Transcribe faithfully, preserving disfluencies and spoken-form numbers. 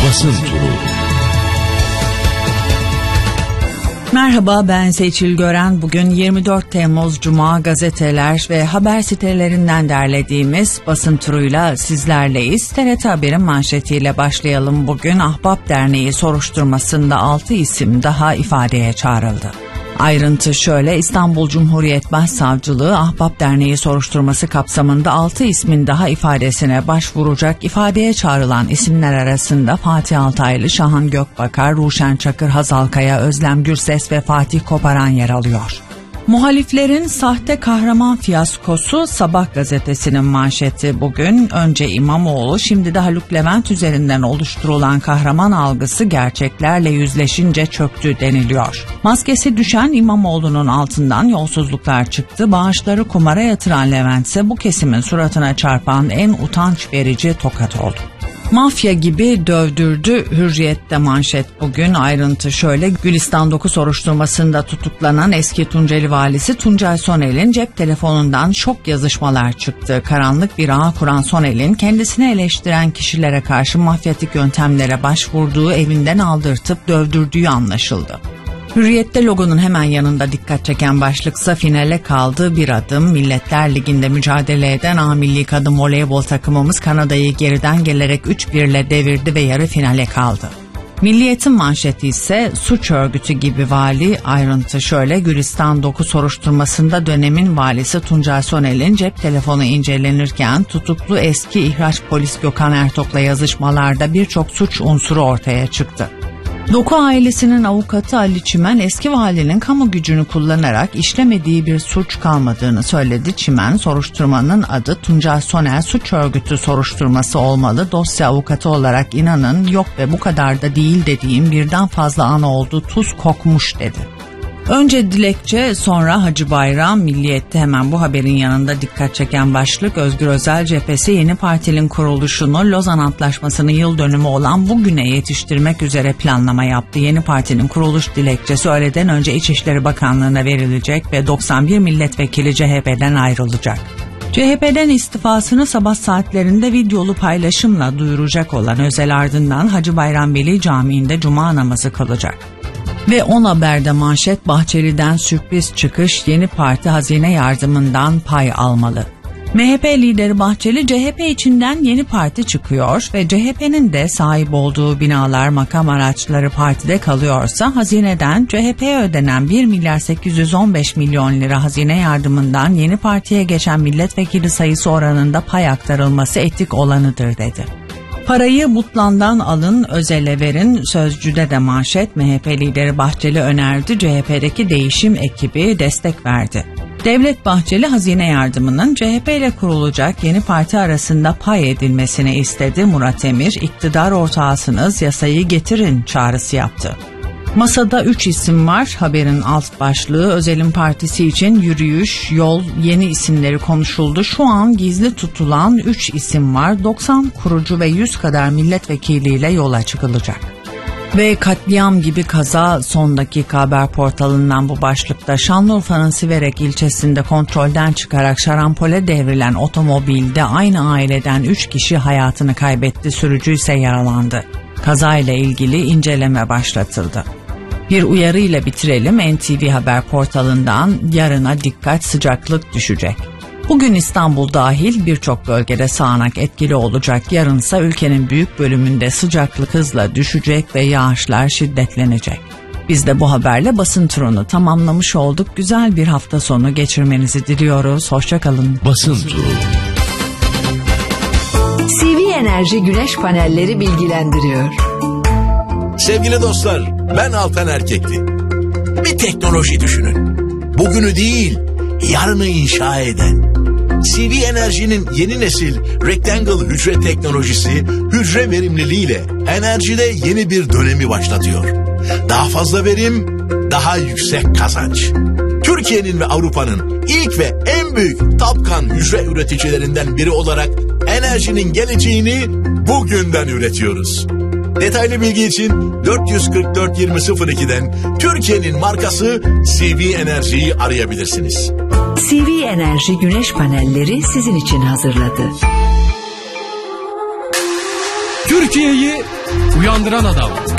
Basın Turu. Merhaba, ben Seçil Gören. Bugün yirmi dört Temmuz Cuma, gazeteler ve haber sitelerinden derlediğimiz basın turuyla sizlerleyiz. T R T Haber'in manşetiyle başlayalım bugün. Ahbap Derneği soruşturmasında altı isim daha ifadeye çağrıldı. Ayrıntı şöyle: İstanbul Cumhuriyet Başsavcılığı Ahbap Derneği soruşturması kapsamında altı ismin daha ifadesine başvuracak. İfadeye çağrılan isimler arasında Fatih Altaylı, Şahan Gökbakar, Ruşen Çakır, Hazal Kaya, Özlem Gürses ve Fatih Koparan yer alıyor. Muhaliflerin sahte kahraman fiyaskosu Sabah gazetesinin manşeti bugün. Önce İmamoğlu, şimdi de Haluk Levent üzerinden oluşturulan kahraman algısı gerçeklerle yüzleşince çöktü deniliyor. Maskesi düşen İmamoğlu'nun altından yolsuzluklar çıktı. Bağışları kumara yatıran Levent ise bu kesimin suratına çarpan en utanç verici tokat oldu. Mafya gibi dövdürdü Hürriyet'te manşet bugün. Ayrıntı şöyle: Gülistan dokuz soruşturmasında tutuklanan eski Tunceli valisi Tuncay Sonel'in cep telefonundan şok yazışmalar çıktı. Karanlık bir ağ kuran Sonel'in kendisini eleştiren kişilere karşı mafyatik yöntemlere başvurduğu, evinden aldırtıp dövdürdüğü anlaşıldı. Hürriyet'te logonun hemen yanında dikkat çeken başlıksa finale kaldı bir adım. Milletler Ligi'nde mücadele eden A Milli Kadın Voleybol takımımız Kanada'yı geriden gelerek üç bir ile devirdi ve yarı finale kaldı. Milliyet'in manşeti ise suç örgütü gibi vali. Ayrıntı şöyle: Gülistan dokuz soruşturmasında dönemin valisi Tuncay Sonel'in cep telefonu incelenirken tutuklu eski ihraç polis Gökhan Ertok'la yazışmalarda birçok suç unsuru ortaya çıktı. Doku ailesinin avukatı Ali Çimen, eski valinin kamu gücünü kullanarak işlemediği bir suç kalmadığını söyledi. Çimen, soruşturmanın adı Tuncay Sonel Suç Örgütü soruşturması olmalı. Dosya avukatı olarak inanın yok ve bu kadar da değil dediğim birden fazla an oldu, tuz kokmuş dedi. Önce dilekçe, sonra Hacı Bayram. Milliyet'te hemen bu haberin yanında dikkat çeken başlık: Özgür Özel cephesi Yeni Parti'nin kuruluşunu Lozan Antlaşması'nın yıl dönümü olan bugüne yetiştirmek üzere planlama yaptı. Yeni Parti'nin kuruluş dilekçesi öğleden önce İçişleri Bakanlığı'na verilecek ve doksan bir milletvekili C H P'den ayrılacak. C H P'den istifasını sabah saatlerinde videolu paylaşımla duyuracak olan Özel ardından Hacı Bayram Veli Camii'nde cuma namazı kılacak. Ve On Haber'de manşet: Bahçeli'den sürpriz çıkış, Yeni Parti hazine yardımından pay almalı. M H P lideri Bahçeli, C H P içinden Yeni Parti çıkıyor ve C H P'nin de sahip olduğu binalar, makam araçları partide kalıyorsa hazineden C H P'ye ödenen bir milyar sekiz yüz on beş milyon lira hazine yardımından Yeni Parti'ye geçen milletvekili sayısı oranında pay aktarılması etik olanıdır dedi. Parayı Mutlan'dan alın, Özel'e verin. Sözcü'de de manşet: M H P lideri Bahçeli önerdi, C H P'deki değişim ekibi destek verdi. Devlet Bahçeli hazine yardımının C H P ile kurulacak Yeni Parti arasında pay edilmesini istedi. Murat Emir, iktidar ortağısınız, yasayı getirin çağrısı yaptı. Masada üç isim var. Haberin alt başlığı: Özel'in partisi için yürüyüş, yol, yeni isimleri konuşuldu. Şu an gizli tutulan üç isim var. doksan kurucu ve yüz kadar milletvekiliyle yola çıkılacak. Ve katliam gibi kaza, son dakika haber portalından bu başlıkta. Şanlıurfa'nın Siverek ilçesinde kontrolden çıkarak şarampole devrilen otomobilde aynı aileden üç kişi hayatını kaybetti. Sürücü ise yaralandı. Kazayla ilgili inceleme başlatıldı. Bir uyarıyla bitirelim. N T V Haber portalından: yarına dikkat, sıcaklık düşecek. Bugün İstanbul dahil birçok bölgede sağanak etkili olacak. Yarınsa ülkenin büyük bölümünde sıcaklık hızla düşecek ve yağışlar şiddetlenecek. Biz de bu haberle basın turunu tamamlamış olduk. Güzel bir hafta sonu geçirmenizi diliyoruz. Hoşça kalın. Basın turu. C V Enerji Güneş Panelleri bilgilendiriyor. Sevgili dostlar, ben Altan Erkekli. Bir teknoloji düşünün. Bugünü değil, yarını inşa eden. C V Enerji'nin yeni nesil Rectangle hücre teknolojisi, hücre verimliliğiyle enerjide yeni bir dönemi başlatıyor. Daha fazla verim, daha yüksek kazanç. Türkiye'nin ve Avrupa'nın ilk ve en büyük Tapkan hücre üreticilerinden biri olarak enerjinin geleceğini bugünden üretiyoruz. Detaylı bilgi için dört yüz kırk dört yirmi sıfır iki'den Türkiye'nin markası C V Enerji'yi arayabilirsiniz. C V Enerji Güneş Panelleri sizin için hazırladı. Türkiye'yi uyandıran adam.